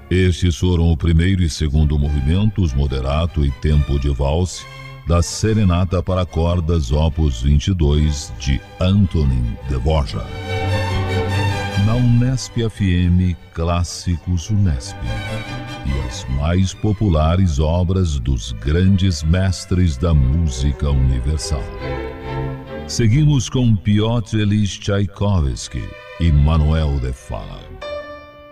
Estes foram o primeiro e segundo movimentos, moderato e tempo de valse, da Serenata para Cordas Opus 22, de Antonin Dvorak. Na Unesp FM, Clássicos Unesp. E as mais populares obras dos grandes mestres da música universal. Seguimos com Piotr Ilyich Tchaikovsky e Manuel de Falla.